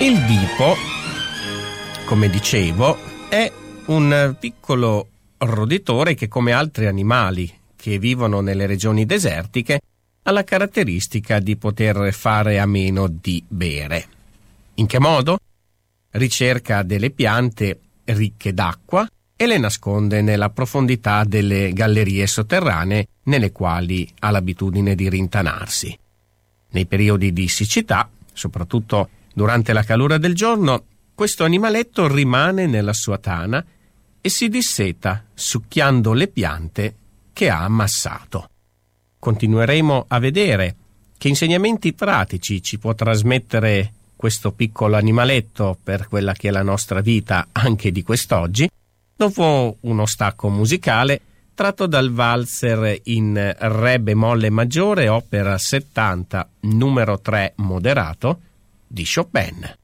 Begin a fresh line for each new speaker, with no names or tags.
Il vipo, come dicevo, è un piccolo roditore che, come altri animali che vivono nelle regioni desertiche, ha la caratteristica di poter fare a meno di bere. In che modo? Ricerca delle piante ricche d'acqua e le nasconde nella profondità delle gallerie sotterranee nelle quali ha l'abitudine di rintanarsi. Nei periodi di siccità, soprattutto durante la calura del giorno, questo animaletto rimane nella sua tana e si disseta succhiando le piante che ha ammassato. Continueremo a vedere che insegnamenti pratici ci può trasmettere questo piccolo animaletto per quella che è la nostra vita anche di quest'oggi, dopo uno stacco musicale tratto dal valzer in re bemolle maggiore, opera 70, numero 3 moderato, di Chopin.